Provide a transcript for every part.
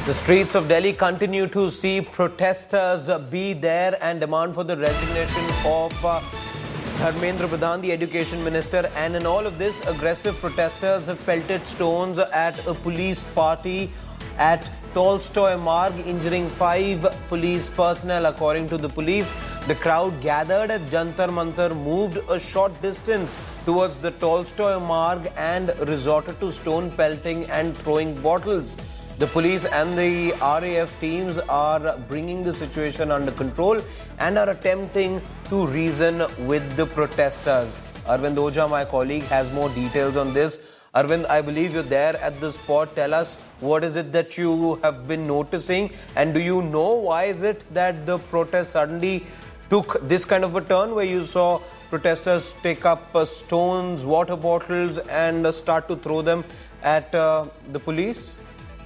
The streets of Delhi continue to see protesters be there and demand for the resignation of Dharmendra Pradhan, the education minister. And in all of this, aggressive protesters have pelted stones at a police party at Tolstoy Marg, injuring 5 police personnel. According to the police, the crowd gathered at Jantar Mantar moved a short distance towards the Tolstoy Marg and resorted to stone pelting and throwing bottles. The police and the RAF teams are bringing the situation under control and are attempting to reason with the protesters. Arvind Oja, my colleague, has more details on this. Arvind, I believe you're there at the spot. Tell us, what is it that you have been noticing, and do you know why is it that the protest suddenly took this kind of a turn where you saw protesters take up stones, water bottles and start to throw them at the police?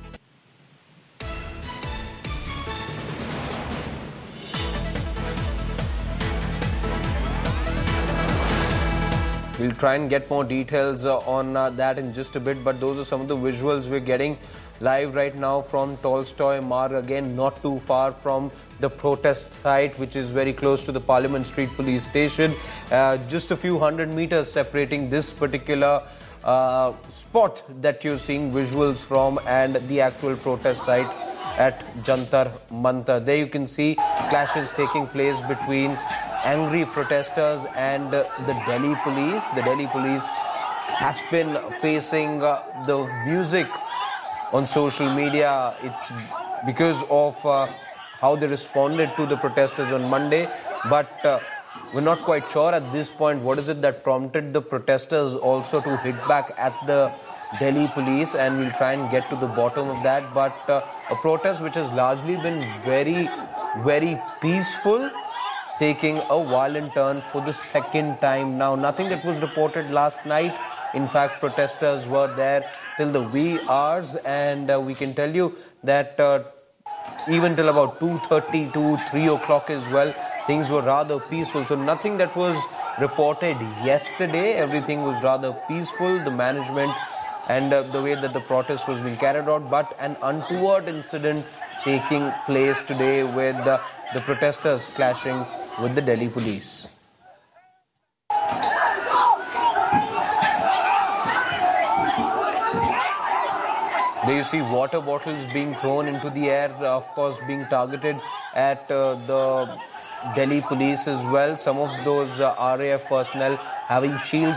We'll try and get more details on that in just a bit, but those are some of the visuals we're getting live right now from Tolstoy Marg, again not too far from the protest site, which is very close to the Parliament Street Police Station. Just a few hundred meters separating this particular spot that you're seeing visuals from and the actual protest site at Jantar Mantar. There you can see clashes taking place between angry protesters and the Delhi police. The Delhi police has been facing the music on social media. It's because of how they responded to the protesters on Monday, but we're not quite sure at this point what is it that prompted the protesters also to hit back at the Delhi police, and we'll try and get to the bottom of that. But a protest which has largely been very, very peaceful, taking a violent turn for the second time now. Nothing that was reported last night. In fact, protesters were there till the wee hours, and we can tell you that even till about 2:30 to 3 o'clock as well, things were rather peaceful. So nothing that was reported yesterday. Everything was rather peaceful. The management and the way that the protest was being carried out, but an untoward incident taking place today with the protesters clashing with the Delhi police. There you see water bottles being thrown into the air, of course being targeted at the Delhi police as well. Some of those RAF personnel having shields